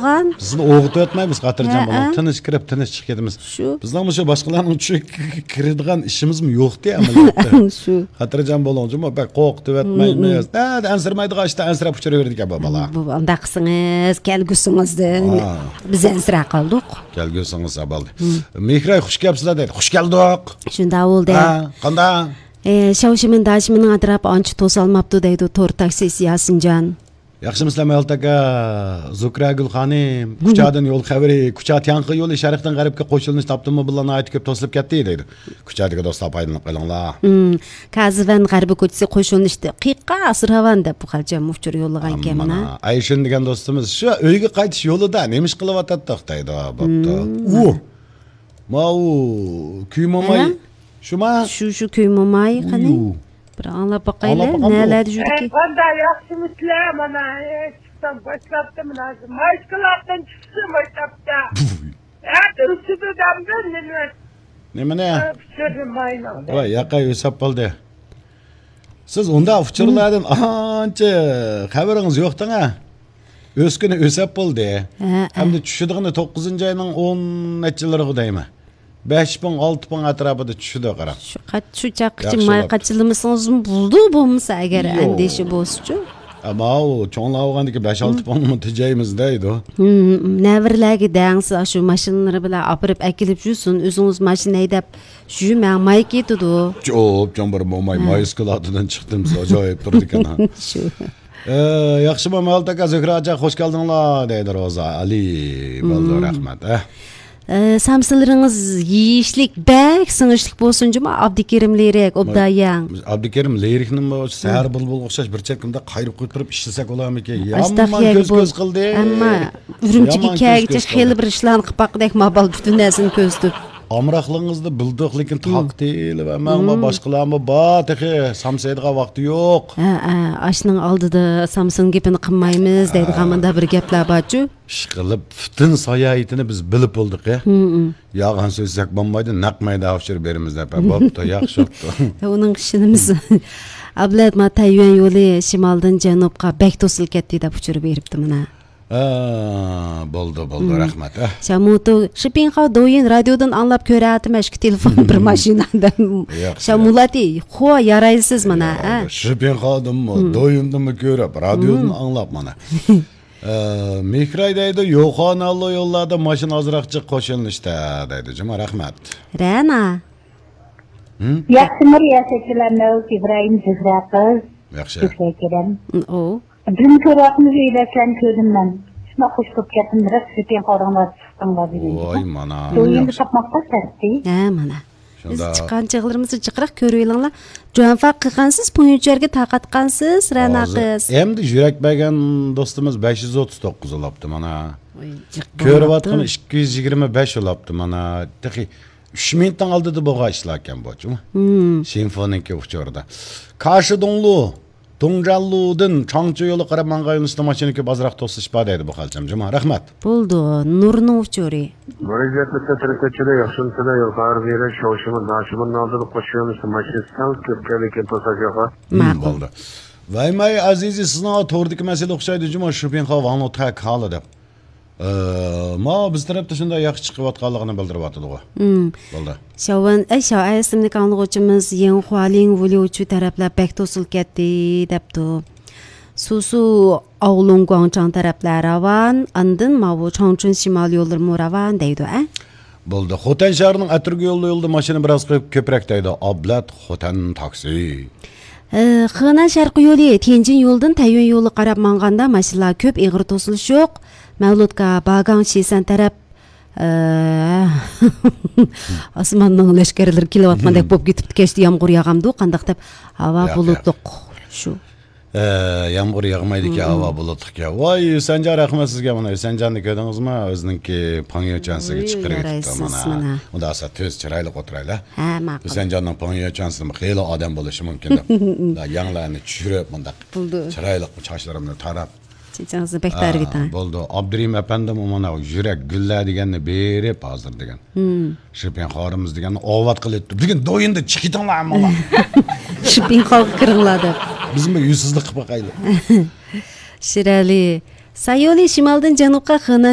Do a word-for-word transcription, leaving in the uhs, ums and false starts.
turgan. Bizni o'g'itib o'tmaymiz, xotirjam bo'ling. Tinish kirib, tinish chiqib ketamiz. Bizning o'sha boshqalarning tushiga kiradigan ishimizmi yo'qdi amaliyotda. Shu. Xotirjam bo'ling, juma bak qo'rqitib o'tmaymiz. Ha, ansirmaydigan ishda ansirab uchiraverdik a bola. Bu unda qilsangiz, kelgusingizni biz ansira qoldik. Kelgusingiz bo'ldi. Mehray xush kelibsizlar deydi. Xush keldik. Shunda bo'ldi. Ha, qanday? E, Şavşimin daşımının atrapı ançı to'solmabdi deydi to'r taksisi Yasinjon. Yaxshimisiz Maltaka, Zukra Gulxonim, Kuchadan yo'l xabari, Kucha Tianqi yo'li sharqdan g'arbga qo'shilinish topdimi bularni aytib ko'p to'silib ketdi deydi. Kuchadagi do'stlar foydalanib qolinglar. Hmm, Kazivan g'arbi ko'chasi qo'shilishdi. Qiqqa asravan deb bu qalcha mufchur yo'llagan ekanman. Ayshin degan do'stimiz shu uyga qaytish yo'lida nima ish qilyapti deydi, bo'pti. U. Mau kuymamay Şuma şu şu köymamay qani. Bir anlab baqaylar, nelar jurki. Qanday yaxshimisizlar? Mana chiqsam boshlabdim hozir. Mashg'ulotdan chiqdim maktabda. Ha, ustidamda nima? Nima ne? Pishirmayman. Voy, yaqay o'sab qoldi. Siz unda uchurlardan ancha xabaringiz yo'qdi-a? O'skini o'sab qoldi. Hamda tushadigan to'qqizinchi oyning o'n nechilariga deymi? besh bin olti bin atrofida tushdi qarab. Shu qat shu chaqqichi may qachilimisingiz buldi bo'lmasa agar andeshi bo'lsa-chi. Ama o cho'nlavgandiki besh olti bin tejaymiz deydi. Hmm, navirlarga dangsa shu mashinalar bilan opirib akilib yursin, o'zingiz mashina haydab yurmang, may ketadi. Jo'p, jonbir bo'lmay mayskilatidan chiqdim, ajoyib turdi ekan. Shu. Eh, yaxshimi Maltaka Zuhraja, xush keldinglar deydi Roza Ali. Bo'ldi, rahmat. Ee, Samsılarınız yiyişlik, bek sınışlık bolsuncu mu? Abdikerim Lirik, Obdayan. Abdikerim Lirik'nin bu səhər bulbul oxşaş bir çəkimdə qayrıq qoyturub işləsək olarmı ki? Yaman göz-göz qıldı. Amma ürümçigi kəyəcək xeyli bir işlərini qıpaqdək mabal bütün nəzini közdüb. Amraqlığınızda bildik, lekin taq deyil və məğma başqalarımı ba, texi samsaydığa vaxtı yox. Ha, ha, aşının aldıda Samsun gepini qımmaymiz, deydi qamında bir geplər bacu. Şıqılıb, bütün sayayetini biz bilib olduk ya. Yağan sözsək bombaydı, naqmaydı avşır berimizdə. Boptu, yaxşı oldu. Onun qışınımız. Ablat ma Tayvan yolu şimaldan janubqa bək tosil ketdi deb uçurib beribdi mana. Bo'ldi, bo'ldi, rahmat. Shamuto Shipinxo doyin radiodan anlab ko'rayaptim eski telefon bir mashinadan. Shamulati, xo yaraysiz mana. Shipinxodimmi, doyindimmi ko'rib, radiodan anlab mana. Mehray deydi, Yo'xonali yo'llarda mashina ozroqcha qo'shilishda deydi. Juma rahmat. Rana. Yaxshimir yashachilarni İbrahim Zuhraqiz. Yaxshi. O. Dün ko'ryapmiz uylarni ko'rdim men. Shuna xush bo'lib ketdim, biraz Shipin qo'rg'onga chiqdimlar dedi. Voy mana. Do'yinni topmoqqa sarti. Ha mana. Biz chiqqan chig'larimizni chiqiraq ko'ringlar. Muvaffaq qilgansiz, punyucharga taqatqansiz, Rana qiz. Endi yurak bergan do'stimiz besh yuz o'ttiz to'qqiz olibdi mana. Ko'ryaptimi ikki yuz yigirma besh olibdi mana. Texi uch minutdan oldida bo'lgan ishlar ekan bu-chi. Simfoniki uchurda. Qarshidonlu Dongjalludan Changchu yo'li qarab manga yo'nalishda mashina ko'p azroq to'sish bor deydi bu xalcham. Juma rahmat. Bo'ldi, Nurni uchuri. Murojaatni tarqatishda yaxshimisida yuqori berish, Shoshimin dashimin oldida qo'shilamiz, mashinasdan ko'pga lekin to'saqqa. Bo'ldi. Vaymay azizi sizni to'g'ridagi masala o'xshaydi Juma Shupinxo vano tak holi deb. Ma biz tarafda shunday yaxshi chiqayotganligini bildiryapti. Bo'ldi. Shavan, ay shav aysimni qanlig'uchimiz Yenxualing Vuliuchu taraflar bek to'sil ketdi debdi. Susu Aulungguang Chang taraflar ravan, andin mavu Changchun Shimal yo'llari ravan deydi, a? Bo'ldi. Xotan shahrining atirgi yo'lda yo'lda mashina biroz ko'proq deydi. Ablat Xotan taksi. Xenan sharqi yo'li Tianjin yo'ldan Tayvan yo'li qarab manganda mashinalar ko'p, ig'ir to'silish yo'q. Mavludga Bagang Shisan taraf osmonning lashkarlari kelayotgandek bo'lib ketibdi, kechdi yomg'ir yog'amdi, qandaq deb havo bulutliq shu. Yağmur yağmaydı ki hava bulutluk ya. Vay Sancar rahmet sizge bana. Sancar'ını gördünüz mü? Özünki panyo çansıge çıkırı gitti bana. O da asa töz çıraylı oturayla. Ha, makul. Sancar'ın panyo çansını xeyli adam buluşu mümkün. Yanlarını çürüp bundak. Çıraylı çaşlarımını tarap. Çiçanızı bektar gitan. Boldu. Abdurrahim efendim ona yürek güller deganni berip hazır degan. Shipin xorimiz deganniovat qilibdi. Bugun do'yinda chiqitinglar ammo. Shipin xor kiringlar. Bizmi yuzsizlik qilib qo'yaylik. Shirali Sayoli shimoldan janubga